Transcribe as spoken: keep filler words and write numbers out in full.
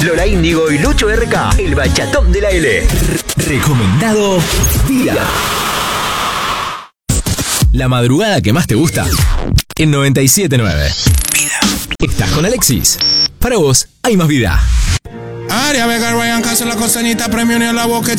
Lola Índigo y Lucho R K, el bachatón de la L. Recomendado Día. La madrugada que más te gusta en noventa y siete nueve. Vida. Estás con Alexis. Para vos hay más vida. Aria Vega, Ryan Castro, la costanita, premio ni a la boca.